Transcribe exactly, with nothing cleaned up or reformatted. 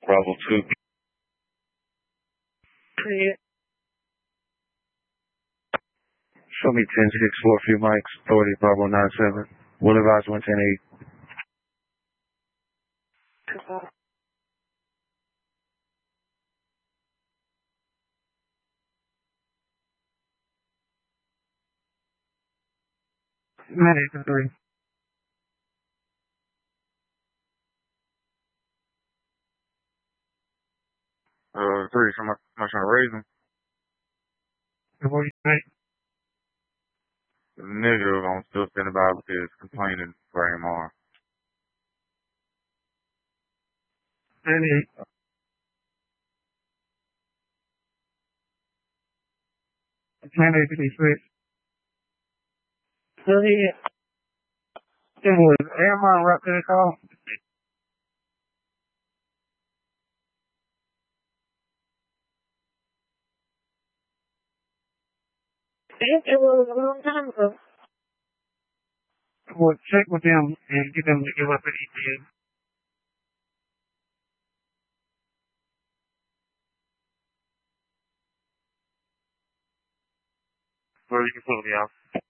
Bravo two. Yeah. Show me ten six four, a few mics, authority Bravo nine seven. Will advise one ten eight. Minute three. Uh, three, so much, much trying to raise him. What do you think? The nigga, I'm still standing by with his complaining for A M R. Ninety-eight. Ninety-eight fifty-six. So yeah. It was am I right there call? It was a long time ago. Well, check with them and get them to give up an E T A. So you can pull me off.